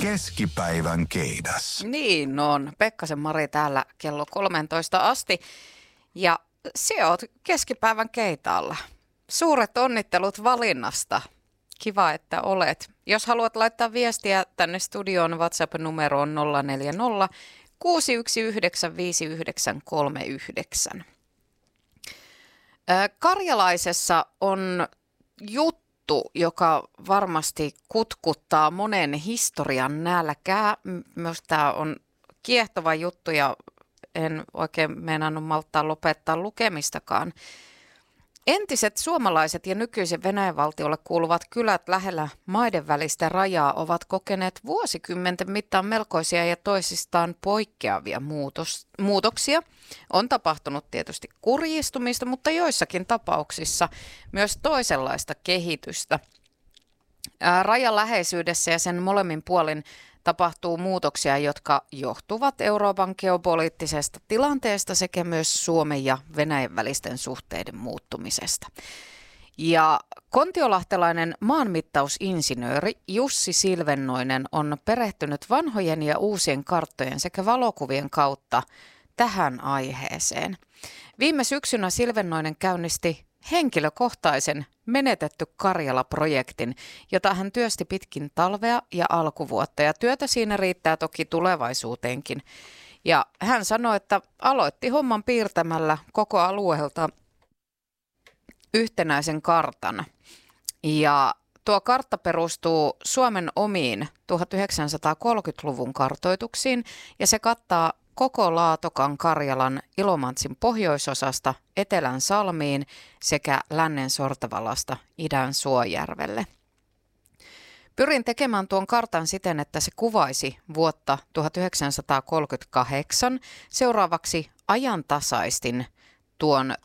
Keskipäivän keidas. Niin on. Pekkasen Mari täällä kello 13 asti. Ja se oot keskipäivän keitaalla. Suuret onnittelut valinnasta. Kiva, että olet. Jos haluat laittaa viestiä tänne studioon, WhatsApp-numero on 040 619 5939. Karjalaisessa on juttu, joka varmasti kutkuttaa monen historian nälkää. Myös tämä on kiehtova juttu ja en oikein meinannut malttaa lopettaa lukemistakaan. Entiset suomalaiset ja nykyisen Venäjän valtiolle kuuluvat kylät lähellä maiden välistä rajaa ovat kokeneet vuosikymmenten mittaan melkoisia ja toisistaan poikkeavia muutoksia. On tapahtunut tietysti kurjistumista, mutta joissakin tapauksissa myös toisenlaista kehitystä. Rajan läheisyydessä ja sen molemmin puolin tapahtuu muutoksia, jotka johtuvat Euroopan geopoliittisesta tilanteesta sekä myös Suomen ja Venäjän välisten suhteiden muuttumisesta. Ja kontiolahtelainen maanmittausinsinööri Jussi Silvennoinen on perehtynyt vanhojen ja uusien karttojen sekä valokuvien kautta tähän aiheeseen. Viime syksynä Silvennoinen käynnisti henkilökohtaisen Menetetty Karjala-projektin, jota hän työsti pitkin talvea ja alkuvuotta, ja työtä siinä riittää toki tulevaisuuteenkin. Ja hän sanoi, että aloitti homman piirtämällä koko alueelta yhtenäisen kartan. Ja tuo kartta perustuu Suomen omiin 1930-luvun kartoituksiin, ja se kattaa koko Laatokan Karjalan Ilomantsin pohjoisosasta Etelän Salmiin sekä Lännen Sortavalasta idän Suojärvelle. Pyrin tekemään tuon kartan siten, että se kuvaisi vuotta 1938. Seuraavaksi ajantasaistin tuon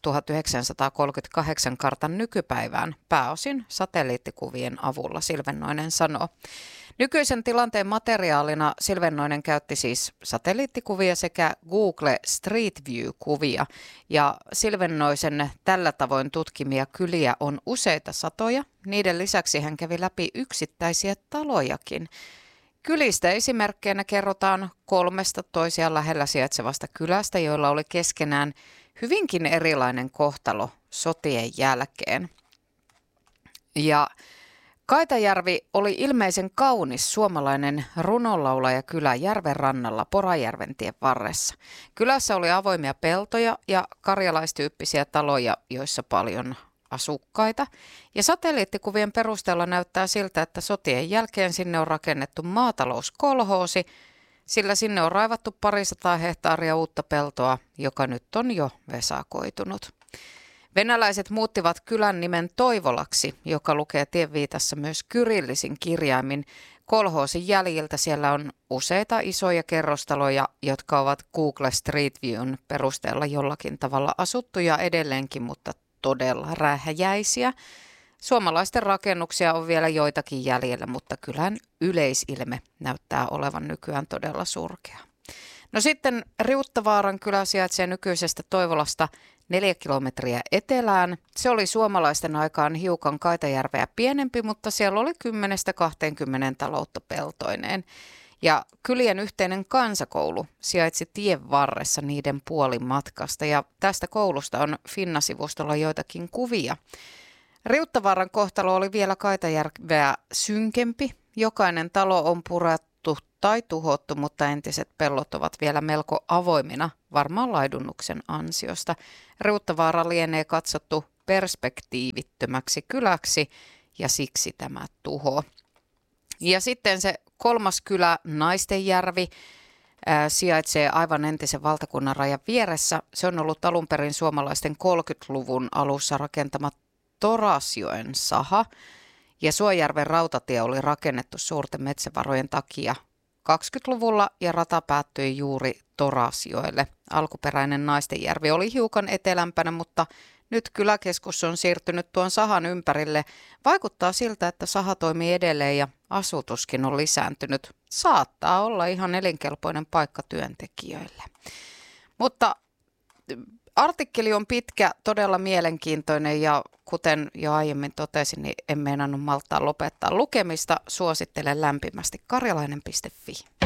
1938 kartan nykypäivään pääosin satelliittikuvien avulla, Silvennoinen sanoo. Nykyisen tilanteen materiaalina Silvennoinen käytti siis satelliittikuvia sekä Google Street View-kuvia, ja Silvennoisen tällä tavoin tutkimia kyliä on useita satoja. Niiden lisäksi hän kävi läpi yksittäisiä talojakin. Kylistä esimerkkeinä kerrotaan 3 toisiaan lähellä sijaitsevasta kylästä, joilla oli keskenään hyvinkin erilainen kohtalo sotien jälkeen. Ja Kaitajärvi oli ilmeisen kaunis suomalainen runonlaulajakylä järven rannalla Porajärven tien varressa. Kylässä oli avoimia peltoja ja karjalaistyyppisiä taloja, joissa paljon asukkaita. Ja satelliittikuvien perusteella näyttää siltä, että sotien jälkeen sinne on rakennettu maatalouskolhoosi, sillä sinne on raivattu 200 hehtaaria uutta peltoa, joka nyt on jo vesakoitunut. Venäläiset muuttivat kylän nimen Toivolaksi, joka lukee tienviitassa myös kyrillisin kirjaimin. Kolhoosin jäljiltä siellä on useita isoja kerrostaloja, jotka ovat Google Street Viewn perusteella jollakin tavalla asuttuja edelleenkin, mutta todella rähjäisiä. Suomalaisten rakennuksia on vielä joitakin jäljellä, mutta kylän yleisilme näyttää olevan nykyään todella surkea. No sitten Riuttavaaran kylä sijaitsee nykyisestä Toivolasta 4 kilometriä etelään. Se oli suomalaisten aikaan hiukan Kaitajärveä pienempi, mutta siellä oli 10-20 taloutta peltoineen. Ja kylien yhteinen kansakoulu sijaitsi tien varressa niiden puolin matkasta, ja tästä koulusta on Finna-sivustolla joitakin kuvia. Riuttavaaran kohtalo oli vielä Kaitajärveä synkempi. Jokainen talo on purettu tai tuhottu, mutta entiset pellot ovat vielä melko avoimina, varmaan laidunnuksen ansiosta. Riuttavaara lienee katsottu perspektiivittömäksi kyläksi ja siksi tämä tuho. Ja sitten se 3. kylä Naistenjärvi sijaitsee aivan entisen valtakunnan rajan vieressä. Se on ollut alun perin suomalaisten 30-luvun alussa rakentama Torasjoen saha, ja Suojärven rautatie oli rakennettu suurten metsävarojen takia 20-luvulla ja rata päättyi juuri Torasjoelle. Alkuperäinen Naistenjärvi oli hiukan etelämpänä, mutta nyt kyläkeskus on siirtynyt tuon sahan ympärille. Vaikuttaa siltä, että saha toimii edelleen ja asutuskin on lisääntynyt. Saattaa olla ihan elinkelpoinen paikka työntekijöille. Mutta Artikkeli on pitkä, todella mielenkiintoinen ja kuten jo aiemmin totesin, niin en meinannut malttaa lopettaa lukemista. Suosittelen lämpimästi karjalainen.fi.